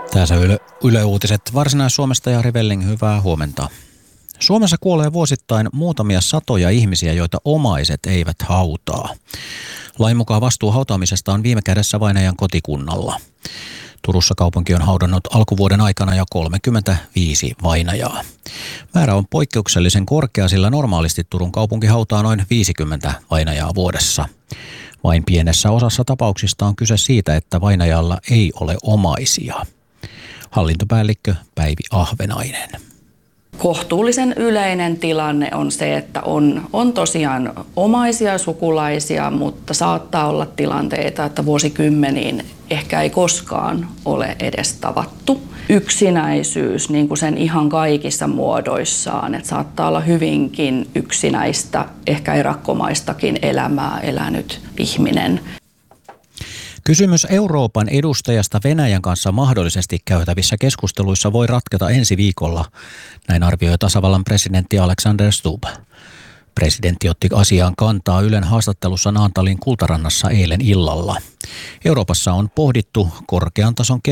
Tässä Yle Uutiset Varsinais-Suomesta ja Jari Velling, hyvää huomenta. Suomessa kuolee vuosittain muutamia satoja ihmisiä, joita omaiset eivät hautaa. Lain mukaan vastuu hautaamisesta on viime kädessä vainajan kotikunnalla. Turussa kaupunki on haudannut alkuvuoden aikana jo 35 vainajaa. Määrä on poikkeuksellisen korkea, sillä normaalisti Turun kaupunki hautaa noin 50 vainajaa vuodessa. Vain pienessä osassa tapauksista on kyse siitä, että vainajalla ei ole omaisia. Hallintopäällikkö Päivi Ahvenainen. Kohtuullisen yleinen tilanne on se, että on tosiaan omaisia sukulaisia, mutta saattaa olla tilanteita, että vuosikymmeniin ehkä ei koskaan ole edes tavattu. Yksinäisyys niin kuin sen ihan kaikissa muodoissaan, että saattaa olla hyvinkin yksinäistä, ehkä erakkomaistakin elämää elänyt ihminen. Kysymys Euroopan edustajasta Venäjän kanssa mahdollisesti käytävissä keskusteluissa voi ratketa ensi viikolla, näin arvioi tasavallan presidentti Alexander Stubb. Presidentti otti asiaan kantaa Ylen haastattelussa Naantalin Kultarannassa eilen illalla. Euroopassa on pohdittu korkean tason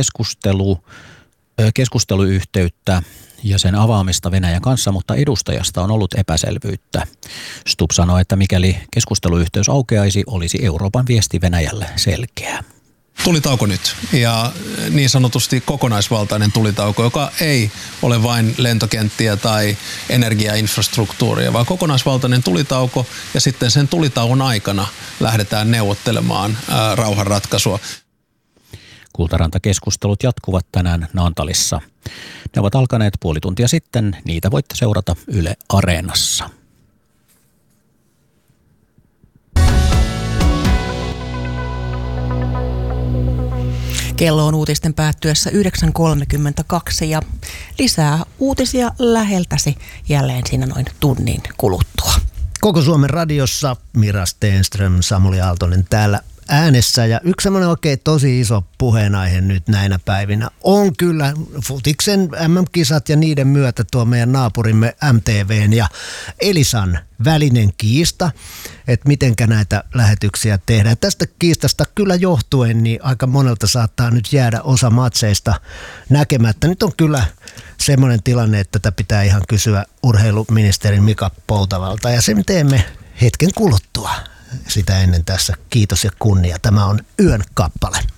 keskusteluyhteyttä ja sen avaamista Venäjän kanssa, mutta edustajasta on ollut epäselvyyttä. Stubb sanoi, että mikäli keskusteluyhteys aukeaisi, olisi Euroopan viesti Venäjälle selkeä. Tulitauko nyt ja niin sanotusti kokonaisvaltainen tulitauko, joka ei ole vain lentokenttiä tai energiainfrastruktuuria, vaan kokonaisvaltainen tulitauko ja sitten sen tulitauon aikana lähdetään neuvottelemaan rauhanratkaisua. Kultaranta-keskustelut jatkuvat tänään Naantalissa. Ne ovat alkaneet puoli tuntia sitten. Niitä voitte seurata Yle Areenassa. Kello on uutisten päättyessä 9.32 ja lisää uutisia läheltäsi jälleen siinä noin tunnin kuluttua. Koko Suomen radiossa Mira Stenström, Samuli Aaltonen täällä äänessä, ja yksi semmoinen oikein tosi iso puheenaihe nyt näinä päivinä on kyllä futiksen MM-kisat ja niiden myötä tuo meidän naapurimme MTVn ja Elisan välinen kiista, että mitenkä näitä lähetyksiä tehdään. Tästä kiistasta kyllä johtuen niin aika monelta saattaa nyt jäädä osa matseista näkemättä. Nyt on kyllä semmoinen tilanne, että tätä pitää ihan kysyä urheiluministeri Mika Poutavalta, ja sen teemme hetken kuluttua. Sitä ennen tässä kiitos ja kunnia. Tämä on Yön kappale.